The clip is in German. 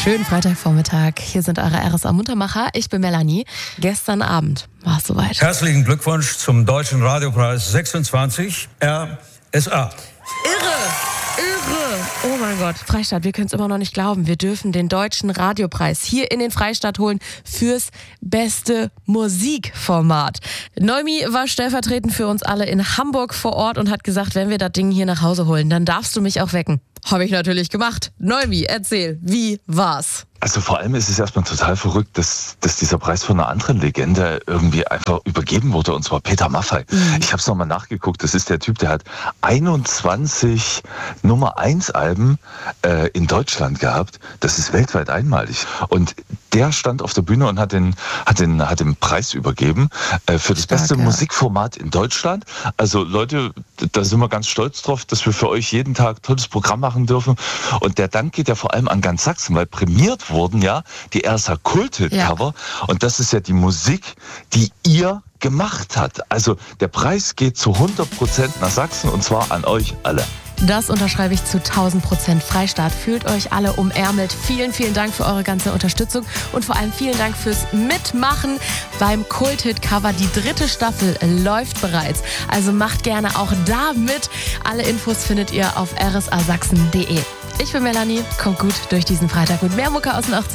Schönen Freitagvormittag. Hier sind eure RSA Muntermacher. Ich bin Melanie. Gestern Abend war es soweit. Herzlichen Glückwunsch zum Deutschen Radiopreis 26 RSA. Irre! Oh mein Gott, Freistadt, wir können es immer noch nicht glauben. Wir dürfen den Deutschen Radiopreis hier in den Freistaat holen fürs beste Musikformat. Noemi war stellvertretend für uns alle in Hamburg vor Ort und hat gesagt, wenn wir das Ding hier nach Hause holen, dann darfst du mich auch wecken. Habe ich natürlich gemacht. Noemi, erzähl, wie war's? Also vor allem ist es erstmal total verrückt, dass dieser Preis von einer anderen Legende irgendwie einfach übergeben wurde, und zwar Peter Maffay. Ich habe es nochmal nachgeguckt, das ist der Typ, der hat 21 Nummer-1-Alben in Deutschland gehabt. Das ist weltweit einmalig. Und der stand auf der Bühne und hat den Preis übergeben für das beste Musikformat in Deutschland. Also Leute, da sind wir ganz stolz drauf, dass wir für euch jeden Tag tolles Programm machen dürfen. Und der Dank geht ja vor allem an ganz Sachsen, weil prämiert wurden ja die RSA Kult-Hit-Cover. Ja. Und das ist ja die Musik, die ihr gemacht habt. Also der Preis geht zu 100% nach Sachsen, und zwar an euch alle. Das unterschreibe ich zu 1000%. Freistaat. Fühlt euch alle umärmelt. Vielen, vielen Dank für eure ganze Unterstützung und vor allem vielen Dank fürs Mitmachen beim Kult-Hit-Cover. Die 3. Staffel läuft bereits. Also macht gerne auch da mit. Alle Infos findet ihr auf rsasachsen.de. Ich bin Melanie. Kommt gut durch diesen Freitag mit mehr Mucke aus den 80ern.